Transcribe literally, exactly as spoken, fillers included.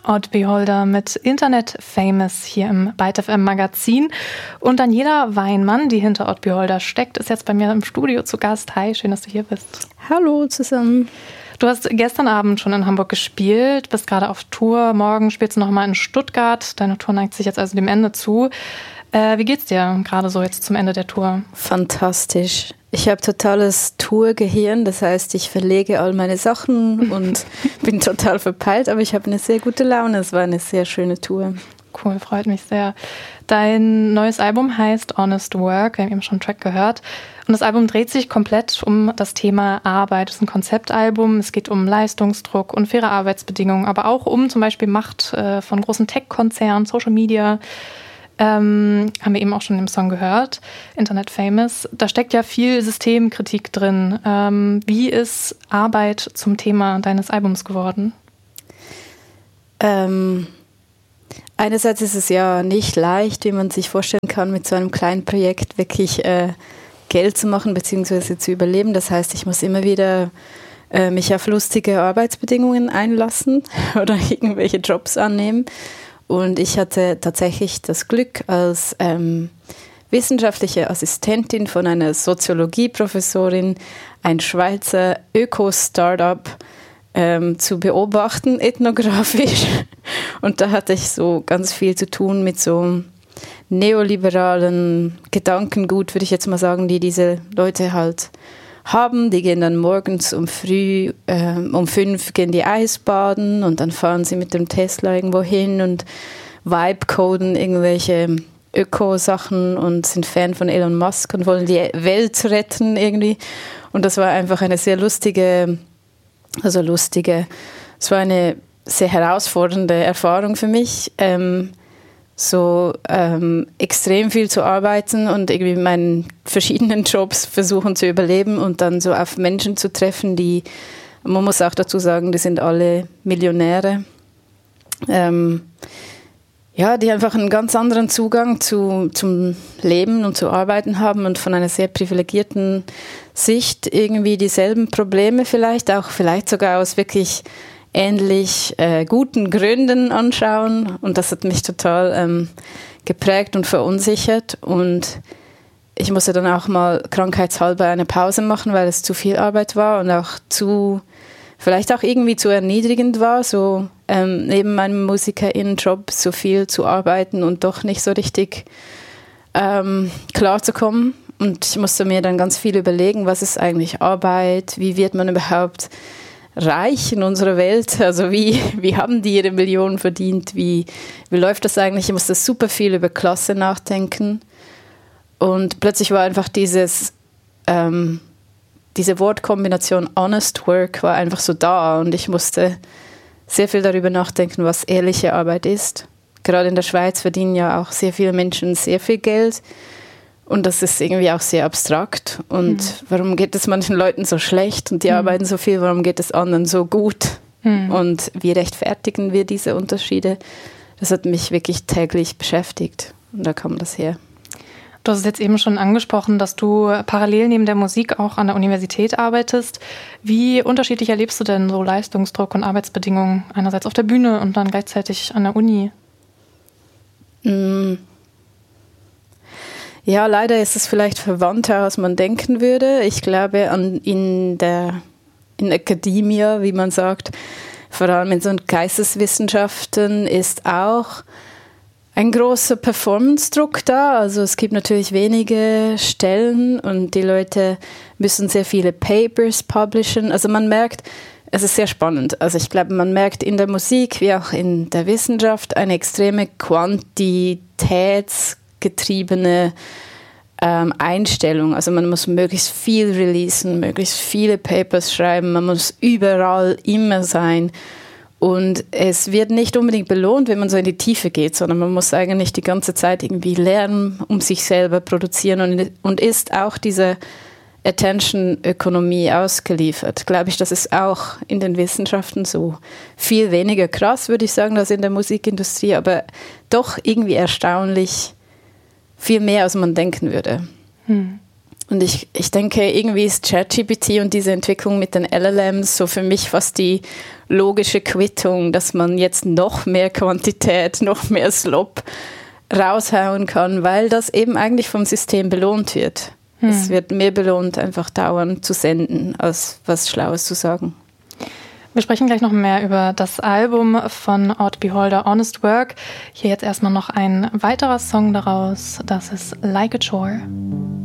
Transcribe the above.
Odd Beholder mit Internet Famous hier im Byte F M Magazin. Und Daniela Weinmann, die hinter Odd Beholder steckt, ist jetzt bei mir im Studio zu Gast. Hi, schön, dass du hier bist. Hallo zusammen. Du hast gestern Abend schon in Hamburg gespielt, bist gerade auf Tour. Morgen spielst du nochmal in Stuttgart. Deine Tour neigt sich jetzt also dem Ende zu. Äh, wie geht's dir gerade so jetzt zum Ende der Tour? Fantastisch. Ich habe totales Tourgehirn, das heißt, ich verlege all meine Sachen und bin total verpeilt, aber ich habe eine sehr gute Laune. Es war eine sehr schöne Tour. Cool, freut mich sehr. Dein neues Album heißt Honest Work, wir haben eben schon einen Track gehört. Und das Album dreht sich komplett um das Thema Arbeit. Es ist ein Konzeptalbum, es geht um Leistungsdruck, unfaire Arbeitsbedingungen, aber auch um zum Beispiel Macht äh, von großen Tech-Konzernen, Social Media. Ähm, haben wir eben auch schon im Song gehört, Internet Famous. Da steckt ja viel Systemkritik drin. Ähm, wie ist Arbeit zum Thema deines Albums geworden? Ähm, einerseits ist es ja nicht leicht, wie man sich vorstellen kann, mit so einem kleinen Projekt wirklich äh, Geld zu machen bzw. zu überleben. Das heißt, ich muss immer wieder äh, mich auf lustige Arbeitsbedingungen einlassen oder irgendwelche Jobs annehmen. Und ich hatte tatsächlich das Glück, als ähm, wissenschaftliche Assistentin von einer Soziologieprofessorin ein Schweizer Öko-Startup ähm, zu beobachten, ethnografisch. Und da hatte ich so ganz viel zu tun mit so neoliberalen Gedankengut, würde ich jetzt mal sagen, die diese Leute halt haben. Die gehen dann morgens um früh, äh, um fünf gehen die Eisbaden und dann fahren sie mit dem Tesla irgendwo hin und vibe-coden irgendwelche Öko-Sachen und sind Fan von Elon Musk und wollen die Welt retten irgendwie. Und das war einfach eine sehr lustige, also lustige, es war eine sehr herausfordernde Erfahrung für mich, ähm, so ähm, extrem viel zu arbeiten und irgendwie in meinen verschiedenen Jobs versuchen zu überleben und dann so auf Menschen zu treffen, die, man muss auch dazu sagen, die sind alle Millionäre, ähm, ja, die einfach einen ganz anderen Zugang zu, zum Leben und zu Arbeiten haben und von einer sehr privilegierten Sicht irgendwie dieselben Probleme vielleicht, auch vielleicht sogar aus wirklich ähnlich äh, guten Gründen anschauen, und das hat mich total ähm, geprägt und verunsichert, und ich musste dann auch mal krankheitshalber eine Pause machen, weil es zu viel Arbeit war und auch zu, vielleicht auch irgendwie zu erniedrigend war, so ähm, neben meinem MusikerInnen-Job so viel zu arbeiten und doch nicht so richtig ähm, klarzukommen. Und ich musste mir dann ganz viel überlegen, was ist eigentlich Arbeit, wie wird man überhaupt reich in unserer Welt, also wie, wie haben die ihre Millionen verdient, wie, wie läuft das eigentlich? Ich musste super viel über Klasse nachdenken, und plötzlich war einfach dieses, ähm, diese Wortkombination Honest Work war einfach so da, und ich musste sehr viel darüber nachdenken, was ehrliche Arbeit ist. Gerade in der Schweiz verdienen ja auch sehr viele Menschen sehr viel Geld. Und das ist irgendwie auch sehr abstrakt. Und mhm. warum geht es manchen Leuten so schlecht und die mhm. arbeiten so viel, warum geht es anderen so gut? Mhm. Und wie rechtfertigen wir diese Unterschiede? Das hat mich wirklich täglich beschäftigt. Und da kam das her. Du hast es jetzt eben schon angesprochen, dass du parallel neben der Musik auch an der Universität arbeitest. Wie unterschiedlich erlebst du denn so Leistungsdruck und Arbeitsbedingungen einerseits auf der Bühne und dann gleichzeitig an der Uni? Mhm. Ja, leider ist es vielleicht verwandter, als man denken würde. Ich glaube, an, in der in Academia, wie man sagt, vor allem in so Geisteswissenschaften, ist auch ein großer Performance-Druck da. Also es gibt natürlich wenige Stellen und die Leute müssen sehr viele Papers publishen. Also man merkt, es ist sehr spannend. Also ich glaube, man merkt in der Musik wie auch in der Wissenschaft eine extreme quantitätsgetriebene ähm, Einstellung. Also man muss möglichst viel releasen, möglichst viele Papers schreiben, man muss überall immer sein. Und es wird nicht unbedingt belohnt, wenn man so in die Tiefe geht, sondern man muss eigentlich die ganze Zeit irgendwie lernen, um sich selber produzieren, und, und ist auch diese Attention-Ökonomie ausgeliefert. Glaube ich, das ist auch in den Wissenschaften so. Viel weniger krass, würde ich sagen, als in der Musikindustrie, aber doch irgendwie erstaunlich viel mehr, als man denken würde. Hm. Und ich, ich denke, irgendwie ist ChatGPT und diese Entwicklung mit den L L Ms so für mich fast die logische Quittung, dass man jetzt noch mehr Quantität, noch mehr Slop raushauen kann, weil das eben eigentlich vom System belohnt wird. Hm. Es wird mehr belohnt, einfach dauernd zu senden, als was Schlaues zu sagen. Wir sprechen gleich noch mehr über das Album von Odd Beholder, Honest Work. Hier jetzt erstmal noch ein weiterer Song daraus, das ist Like a Chore.